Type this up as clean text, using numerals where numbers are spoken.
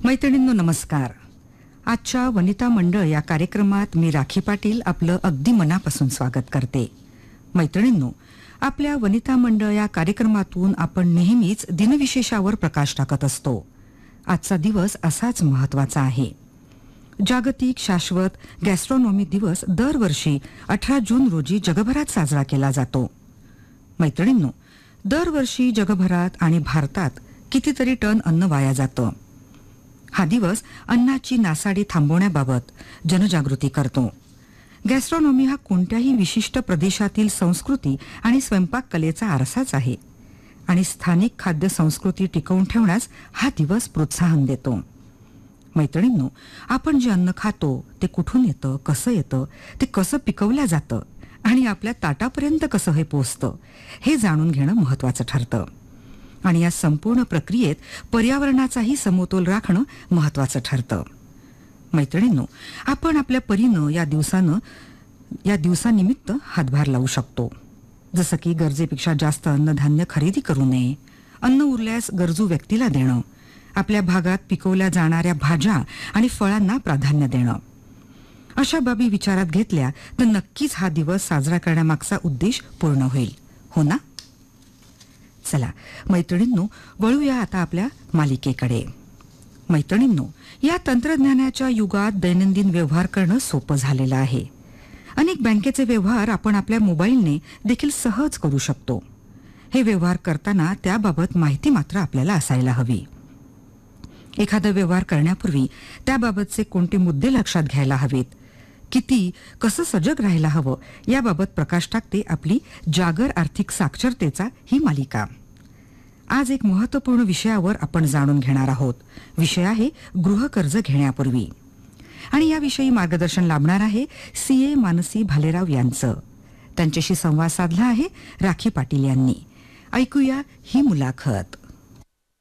मैत्रिणींनो नमस्कार. आजच्या वनिता मंडळ या कार्यक्रमात मी राखी पाटील आपलं अगदी मनापासून स्वागत करते. मैत्रिणींनो, आपल्या वनिता मंडळ या कार्यक्रमातून आपण नेहमीच दिनविशेषावर प्रकाश टाकत असतो. आजचा दिवस असाच महत्त्वाचा आहे. जागतिक शाश्वत गॅस्ट्रोनॉमी दिवस दरवर्षी 18 जून रोजी जगभरात साजरा केला जातो. मैत्रिणींनो, दरवर्षी जगभरात आणि भारतात कितीतरी टन अन्न वाया जातं. हा दिवस अन्नाची नासाडी थांबवण्याबाबत जनजागृती करतो. गॅस्ट्रोनॉमी हा कोणत्याही विशिष्ट प्रदेशातील संस्कृती आणि स्वयंपाक कलेचा आरसाच आहे आणि स्थानिक खाद्य संस्कृती टिकवून ठेवण्यास हा दिवस प्रोत्साहन देतो. मैत्रिणींनो, आपण जे अन्न खातो ते कुठून येतं, कसं येतं, ते कसं पिकवलं जातं आणि आपल्या ताटापर्यंत कसं हे पोहोचतं हे जाणून घेणं महत्त्वाचं ठरतं. आणि या संपूर्ण प्रक्रियेत पर्यावरणाचाही समतोल राखणं महत्त्वाचं ठरतं. मैत्रिणींनो, आपण आपल्या परीनं या दिवसानिमित्त हातभार लावू शकतो. जसं की गरजेपेक्षा जास्त अन्नधान्य खरेदी करू नये, अन्न उरल्यास गरजू व्यक्तीला देणं, आपल्या भागात पिकवल्या जाणाऱ्या भाज्या आणि फळांना प्राधान्य देणं. अशा बाबी विचारात घेतल्या तर नक्कीच हा दिवस साजरा करण्यामागचा उद्देश पूर्ण होईल, हो ना? चला मैत्रिणींनो, वळूया आता आपल्या मालिकेकडे. मैत्रिणींनो, या तंत्रज्ञानाच्या युगात दैनंदिन व्यवहार करणं सोपं झालेलं आहे. अनेक बँकेचे व्यवहार आपण आपल्या मोबाईलने देखील सहज करू शकतो. हे व्यवहार करताना त्याबाबत माहिती मात्र आपल्याला असायला हवी. एखादा व्यवहार करण्यापूर्वी त्याबाबतचे कोणते मुद्दे लक्षात घ्यायला हवेत, किती कसं सजग राहायला हवं याबाबत प्रकाश टाकते आपली जागर आर्थिक साक्षरतेचा ही मालिका. आज एक महत्त्वपूर्ण विषयावर आपण जाणून घेणार आहोत. विषय आहे गृहकर्ज घेण्यापूर्वी. आणि याविषयी मार्गदर्शन लाभणार आहे CA मानसी भालेराव यांचं. त्यांच्याशी संवाद साधला आहे राखी पाटील यांनी. ऐकूया ही मुलाखत.